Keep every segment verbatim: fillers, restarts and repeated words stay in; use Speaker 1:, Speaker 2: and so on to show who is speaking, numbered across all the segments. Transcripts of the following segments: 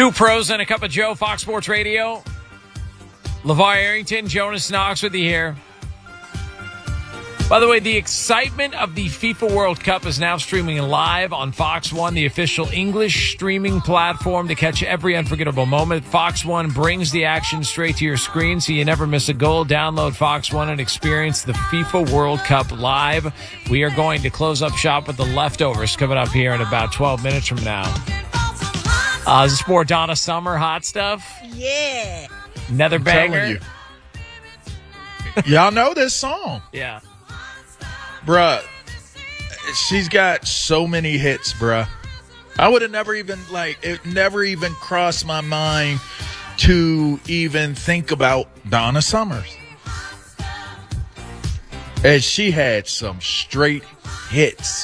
Speaker 1: Two pros and a cup of Joe, Fox Sports Radio. LeVar Arrington, Jonas Knox with you here. By the way, the excitement of the FIFA World Cup is now streaming live on Fox One, the official English streaming platform to catch every unforgettable moment. Fox One brings the action straight to your screen so you never miss a goal. Download Fox One and experience the FIFA World Cup live. We are going to close up shop with the leftovers coming up here in about twelve minutes from now. Uh, this is more Donna Summer hot stuff.
Speaker 2: Yeah.
Speaker 1: Another
Speaker 3: I'm
Speaker 1: banger.
Speaker 3: telling you. Y'all know this song.
Speaker 1: Yeah.
Speaker 3: Bruh, she's got so many hits, bruh. I would have never even, like, it never even crossed my mind to even think about Donna Summers. And she had some straight hits.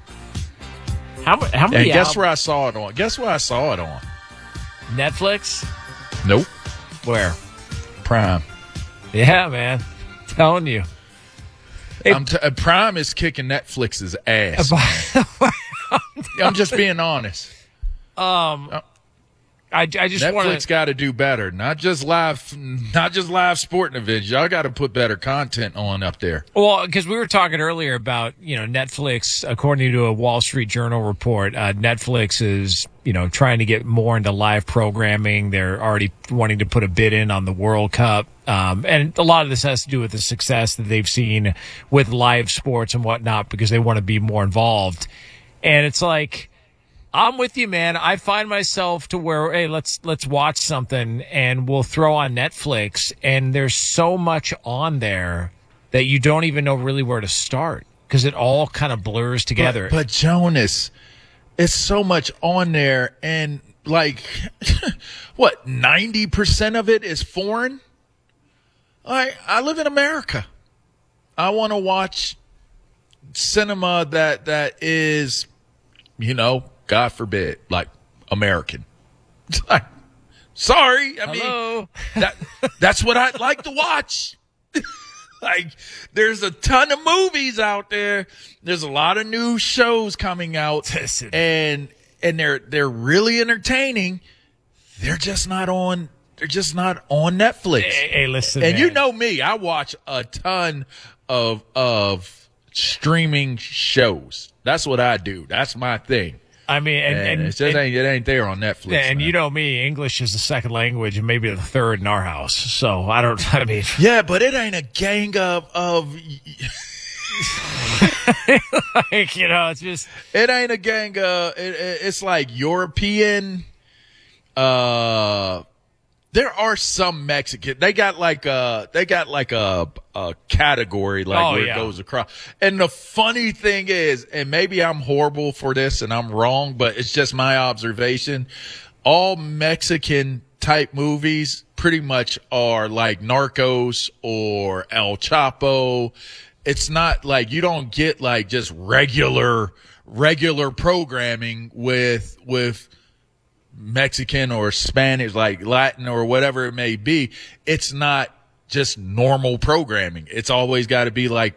Speaker 1: How, how many
Speaker 3: And guess
Speaker 1: albums?
Speaker 3: where I saw it on? Guess where I saw it on?
Speaker 1: Netflix?
Speaker 3: Nope.
Speaker 1: Where?
Speaker 3: Prime.
Speaker 1: Yeah, man. Telling you. Hey,
Speaker 3: I'm t- uh, Prime is kicking Netflix's ass. I'm just being honest.
Speaker 1: um, I, I just want
Speaker 3: Netflix
Speaker 1: to.
Speaker 3: got to do better. Not just live, not just live sporting events. Y'all got to put better content on up there.
Speaker 1: Well, because we were talking earlier about, you know, Netflix, according to a Wall Street Journal report, uh, Netflix is, you know, trying to get more into live programming. They're already wanting to put a bid in on the World Cup. Um, and a lot of this has to do with the success that they've seen with live sports and whatnot because they want to be more involved. And it's like, I'm with you, man. I find myself to where, hey, let's let's watch something, and we'll throw on Netflix, and there's so much on there that you don't even know really where to start because it all kind of blurs together.
Speaker 3: But, but Jonas, it's so much on there, and like, what, ninety percent of it is foreign? I I live in America. I want to watch cinema that that is, you know, God forbid, like American. Like, sorry, I
Speaker 1: Hello?
Speaker 3: mean that that's what I'd like to watch. Like, there's a ton of movies out there. There's a lot of new shows coming out,
Speaker 1: Listen.
Speaker 3: and and they're they're really entertaining. They're just not on. They're just not on Netflix.
Speaker 1: Hey, hey, listen,
Speaker 3: and
Speaker 1: man.
Speaker 3: you know me, I watch a ton of of streaming shows. That's what I do. That's my thing.
Speaker 1: I mean, and,
Speaker 3: And,
Speaker 1: and,
Speaker 3: it just
Speaker 1: and,
Speaker 3: ain't it ain't there on Netflix.
Speaker 1: and
Speaker 3: man.
Speaker 1: you know me, English is the second language and maybe the third in our house. So I don't, I mean.
Speaker 3: Yeah, but it ain't a gang of of
Speaker 1: like, you know, it's just.
Speaker 3: it ain't a gang of it, it, it's like European. Uh, there are some Mexican. They got like a they got like a a category like
Speaker 1: Oh,
Speaker 3: where
Speaker 1: yeah.
Speaker 3: it goes across. And the funny thing is, and maybe I'm horrible for this and I'm wrong, but it's just my observation. All Mexican type movies pretty much are like Narcos or El Chapo. It's not like you don't get like just regular regular programming with with Mexican or Spanish, like Latin or whatever it may be. It's not just normal programming. It's always got to be like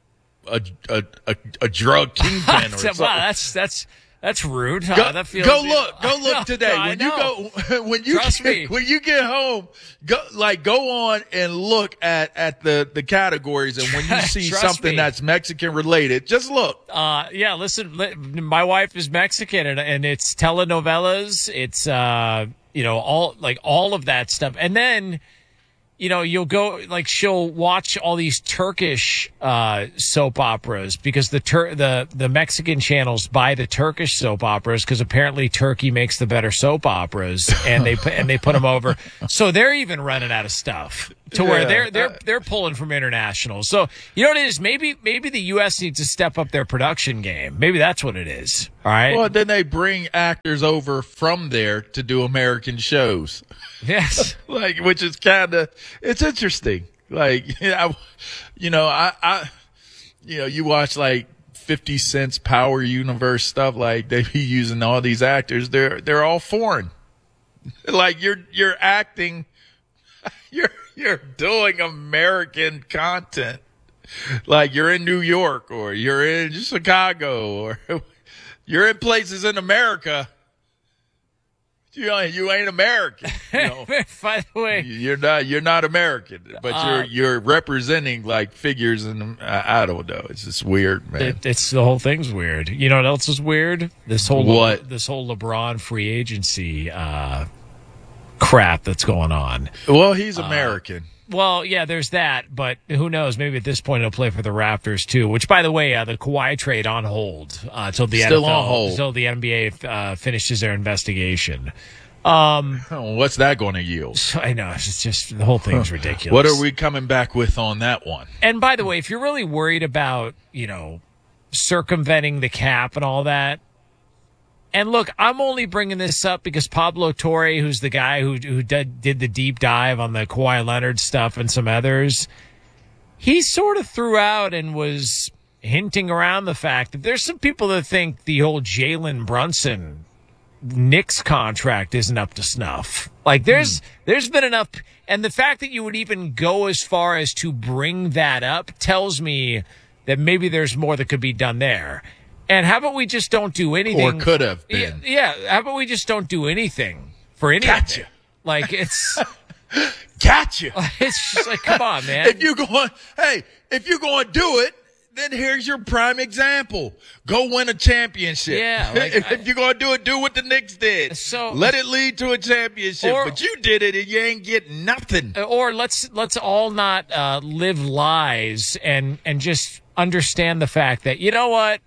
Speaker 3: a a a, a drug kingpin or something.
Speaker 1: Wow, that's that's that's rude.
Speaker 3: Go,
Speaker 1: Uh, that feels,
Speaker 3: go look, go look
Speaker 1: No,
Speaker 3: today.
Speaker 1: I
Speaker 3: When
Speaker 1: know.
Speaker 3: you go, when you
Speaker 1: Trust
Speaker 3: get,
Speaker 1: me.
Speaker 3: when you get home, go like go on and look at at the the categories, and when you see
Speaker 1: Trust
Speaker 3: something
Speaker 1: me.
Speaker 3: that's Mexican related, just look.
Speaker 1: Uh, yeah, listen, li- my wife is Mexican and, and it's telenovelas. It's, uh, you know, all, like all of that stuff. And then, you know, you'll go, like, she'll watch all these Turkish, uh, soap operas because the Tur- the, the Mexican channels buy the Turkish soap operas because apparently Turkey makes the better soap operas and they, put and they put them over. So they're even running out of stuff to where
Speaker 3: Yeah.
Speaker 1: they're, they're, they're pulling from international. So, you know what it is? Maybe, maybe the U S needs to step up their production game. Maybe that's what it is. All right.
Speaker 3: Well, then they bring actors over from there to do American shows.
Speaker 1: Yes.
Speaker 3: Like, which is kind of, it's interesting. Like, you know, you know, I, I, you know, you watch like fifty Cent's Power Universe stuff. Like, they be using all these actors. They're, they're all foreign. Like, you're, you're acting, you're, you're doing American content. Like, you're in New York or you're in Chicago or you're in places in America. You ain't, you ain't American. You know?
Speaker 1: By the way,
Speaker 3: you're not you're not American, but
Speaker 1: uh,
Speaker 3: you're you're representing like figures, and I, I don't know. It's just weird, man.
Speaker 1: It, it's the whole thing's weird. You know what else is weird? This whole
Speaker 3: what?
Speaker 1: Le, this whole LeBron free agency uh, crap that's going on.
Speaker 3: Well, he's American.
Speaker 1: Uh, Well, yeah, there's that, but who knows? Maybe at this point he'll play for the Raptors too. Which, by the way, uh, the Kawhi trade on hold uh, till the
Speaker 3: Still
Speaker 1: N F L,
Speaker 3: on hold.
Speaker 1: until the N B A uh, finishes their investigation. Um,
Speaker 3: oh, what's that going to yield?
Speaker 1: I know it's just the whole thing's ridiculous.
Speaker 3: What are we coming back with on that one?
Speaker 1: And by the way, if you're really worried about you know circumventing the cap and all that. And look, I'm only bringing this up because Pablo Torre, who's the guy who who did, did the deep dive on the Kawhi Leonard stuff and some others, he sort of threw out and was hinting around the fact that there's some people that think the old Jalen Brunson Knicks contract isn't up to snuff. Like there's hmm. there's been enough, and the fact that you would even go as far as to bring that up tells me that maybe there's more that could be done there. And how about we just don't do anything?
Speaker 3: Or could have been.
Speaker 1: Yeah, yeah, how about we just don't do anything for any
Speaker 3: Gotcha.
Speaker 1: of it? Like, it's...
Speaker 3: Gotcha.
Speaker 1: It's just like, come on, man.
Speaker 3: If you're going, hey, if you're going to do it, then here's your prime example. Go win a championship.
Speaker 1: Yeah. Like,
Speaker 3: if,
Speaker 1: I,
Speaker 3: if you're going to do it, do what the Knicks did.
Speaker 1: So,
Speaker 3: Let it lead to a championship.
Speaker 1: Or,
Speaker 3: but you did it, and you ain't getting nothing.
Speaker 1: Or let's let's all not uh, live lies and and just understand the fact that, you know what?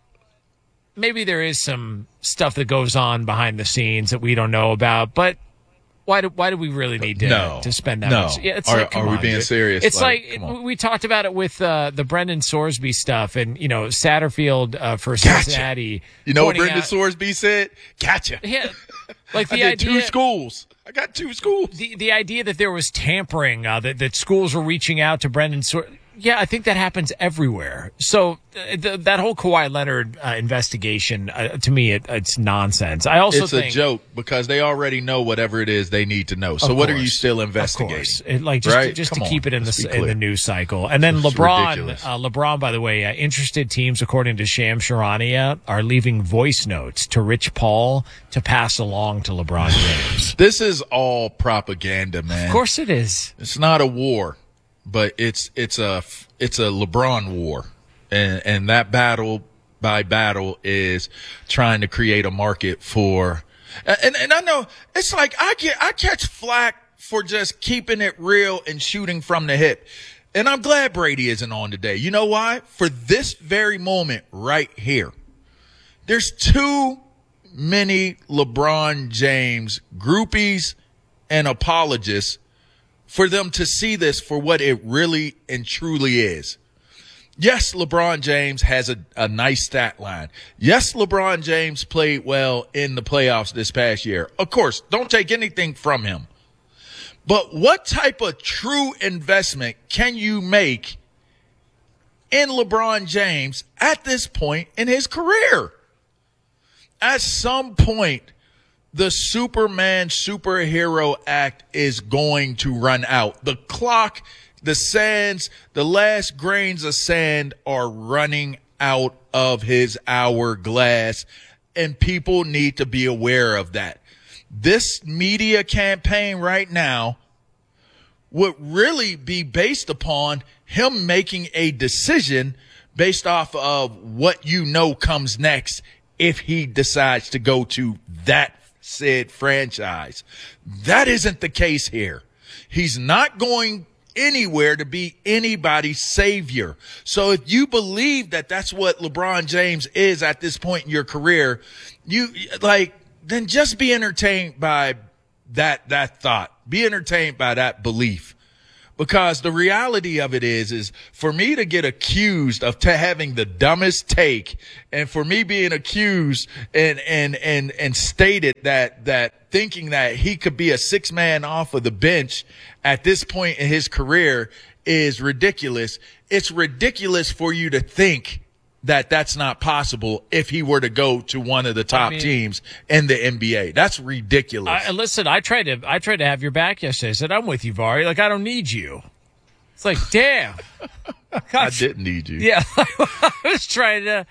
Speaker 1: Maybe there is some stuff that goes on behind the scenes that we don't know about, but why do why do we really need to
Speaker 3: no,
Speaker 1: to spend that
Speaker 3: no.
Speaker 1: much? Yeah, it's
Speaker 3: are
Speaker 1: like, come
Speaker 3: are we
Speaker 1: on,
Speaker 3: being
Speaker 1: dude.
Speaker 3: serious?
Speaker 1: It's like,
Speaker 3: like
Speaker 1: we talked about it with uh, the Brendan Sorsby stuff, and you know Satterfield uh, for
Speaker 3: gotcha.
Speaker 1: Cincinnati.
Speaker 3: You know what Brendan
Speaker 1: out,
Speaker 3: Sorsby said? Gotcha.
Speaker 1: Yeah, like the
Speaker 3: I did
Speaker 1: idea,
Speaker 3: two schools. I got two schools.
Speaker 1: The the idea that there was tampering, uh, that that schools were reaching out to Brendan Sorsby. Yeah, I think that happens everywhere. So uh, th- that whole Kawhi Leonard uh, investigation, uh, to me, it, it's nonsense. I also
Speaker 3: it's
Speaker 1: think
Speaker 3: a joke because they already know whatever it is they need to know. So what
Speaker 1: course,
Speaker 3: are you still investigating?
Speaker 1: It, like just
Speaker 3: right?
Speaker 1: to, just
Speaker 3: Come
Speaker 1: to
Speaker 3: on,
Speaker 1: keep it in
Speaker 3: the
Speaker 1: the in the news cycle. And then
Speaker 3: it's
Speaker 1: LeBron, uh, LeBron, by the way, uh, interested teams, according to Sham Charania, are leaving voice notes to Rich Paul to pass along to LeBron James.
Speaker 3: This is all propaganda, man.
Speaker 1: Of course, it is.
Speaker 3: It's not a war. But it's it's a it's a LeBron war, and and that battle by battle is trying to create a market for, and and I know it's like I get I catch flack for just keeping it real and shooting from the hip, and I'm glad Brady isn't on today. You know why? For this very moment right here, there's too many LeBron James groupies and apologists for them to see this for what it really and truly is. Yes, LeBron James has a, a nice stat line. Yes, LeBron James played well in the playoffs this past year. Of course, don't take anything from him. But what type of true investment can you make in LeBron James at this point in his career? At some point, the Superman superhero act is going to run out. The clock, the sands, the last grains of sand are running out of his hourglass, and people need to be aware of that. This media campaign right now would really be based upon him making a decision based off of what you know comes next if he decides to go to that said franchise. That isn't the case here. He's not going anywhere to be anybody's savior. So if you believe that that's what LeBron James is at this point in your career, you like, then just be entertained by that, that thought. Be entertained by that belief. Because the reality of it is, is for me to get accused of to having the dumbest take, and for me being accused and, and, and, and stated that, that thinking that he could be a six man off of the bench at this point in his career is ridiculous. It's ridiculous for you to think that that's not possible if he were to go to one of the top I mean, teams in the N B A. That's ridiculous.
Speaker 1: I, listen, I tried to I tried to have your back yesterday. I said, I'm with you, Vari. Like, I don't need you. It's like, damn.
Speaker 3: I didn't need you.
Speaker 1: Yeah. I was trying to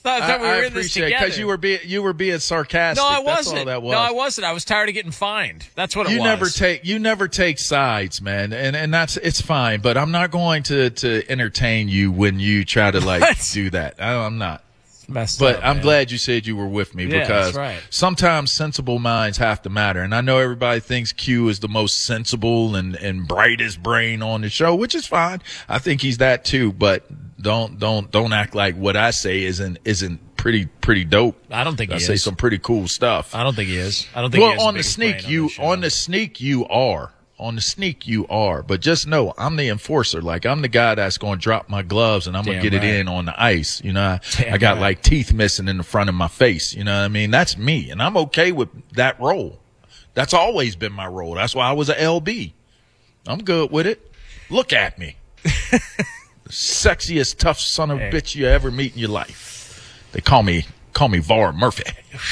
Speaker 1: I thought we
Speaker 3: I,
Speaker 1: were
Speaker 3: I
Speaker 1: in this
Speaker 3: appreciate
Speaker 1: together.
Speaker 3: because you were being you were being sarcastic.
Speaker 1: No, I
Speaker 3: That's
Speaker 1: wasn't.
Speaker 3: all that was.
Speaker 1: No, I wasn't. I was tired of getting fined. That's what it
Speaker 3: you
Speaker 1: was.
Speaker 3: never take you never take sides, man, and and that's it's fine. But I'm not going to to entertain you when you try to like
Speaker 1: What?
Speaker 3: do that. I, I'm not.
Speaker 1: Messed
Speaker 3: But
Speaker 1: up,
Speaker 3: I'm
Speaker 1: man.
Speaker 3: glad you said you were with me
Speaker 1: Yeah,
Speaker 3: because
Speaker 1: that's right.
Speaker 3: sometimes sensible minds have to matter. And I know everybody thinks Q is the most sensible and, and brightest brain on the show, which is fine. I think he's that too. But don't don't don't act like what I say isn't isn't pretty pretty dope.
Speaker 1: I don't think
Speaker 3: I
Speaker 1: he
Speaker 3: say
Speaker 1: is.
Speaker 3: some pretty cool stuff.
Speaker 1: I don't think he is. I don't think. he
Speaker 3: Well,
Speaker 1: is
Speaker 3: on
Speaker 1: the
Speaker 3: the
Speaker 1: biggest
Speaker 3: sneak,
Speaker 1: brain
Speaker 3: you
Speaker 1: on, the show.
Speaker 3: on the sneak you are. On the sneak, you are. But just know, I'm the enforcer. Like, I'm the guy that's going to drop my gloves and I'm going
Speaker 1: Damn
Speaker 3: to get
Speaker 1: right.
Speaker 3: it in on the ice. You know, I,
Speaker 1: Damn
Speaker 3: I got
Speaker 1: right.
Speaker 3: like teeth missing in the front of my face. You know what I mean? That's me. And I'm okay with that role. That's always been my role. That's why I was an L B. I'm good with it. Look at me. The sexiest, tough son of a
Speaker 1: Hey.
Speaker 3: bitch you ever meet in your life. They call me, call me Var Murphy.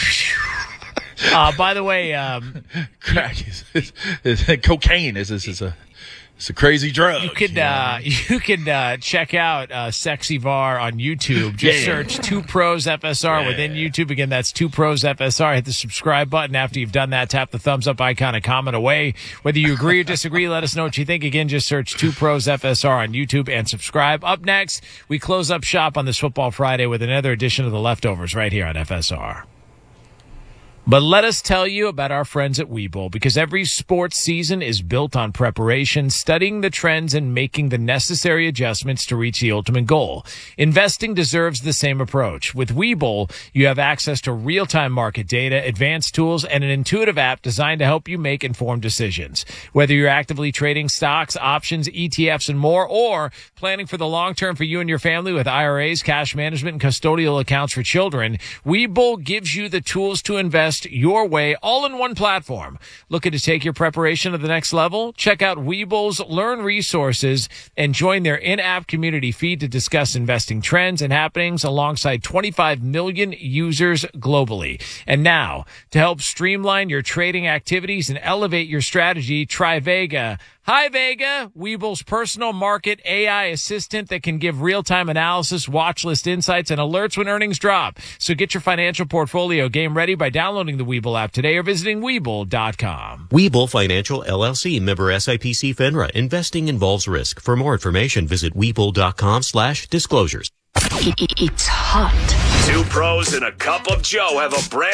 Speaker 1: Uh, by the way, um,
Speaker 3: Crack is, is, is cocaine is, is, is a it's a crazy drug.
Speaker 1: you could
Speaker 3: know?
Speaker 1: uh, you can uh, check out uh, Sexy Var on YouTube. Just
Speaker 3: Yeah.
Speaker 1: search Two Pros F S R
Speaker 3: Yeah.
Speaker 1: within YouTube. Again, that's Two Pros F S R. Hit the subscribe button. After you've done that, tap the thumbs up icon and comment away. Whether you agree or disagree, let us know what you think. Again, just search Two Pros F S R on YouTube and subscribe. Up next, we close up shop on this Football Friday with another edition of The Leftovers right here on F S R. But let us tell you about our friends at Webull, because every sports season is built on preparation, studying the trends, and making the necessary adjustments to reach the ultimate goal. Investing deserves the same approach. With Webull, you have access to real-time market data, advanced tools, and an intuitive app designed to help you make informed decisions. Whether you're actively trading stocks, options, E T Fs, and more, or planning for the long term for you and your family with I R As, cash management, and custodial accounts for children, Webull gives you the tools to invest your way, all in one platform. Looking to take your preparation to the next level? Check out Webull's Learn Resources and join their in-app community feed to discuss investing trends and happenings alongside twenty-five million users globally. And now, to help streamline your trading activities and elevate your strategy, try Vega. Hi, Vega, Webull's personal market A I assistant that can give real-time analysis, watch list insights, and alerts when earnings drop. So get your financial portfolio game ready by downloading the Webull app today or visiting Webull dot com.
Speaker 2: Webull Financial L L C, member S I P C FINRA. Investing involves risk. For more information, visit Webull dot com slash disclosures.
Speaker 4: It, it, it's hot.
Speaker 5: Two pros and a cup of Joe have a brand